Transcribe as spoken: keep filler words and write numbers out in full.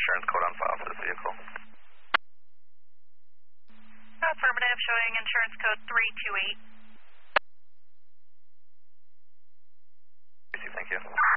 insurance code on file for this vehicle. Affirmative, showing insurance code three two eight. Thank you.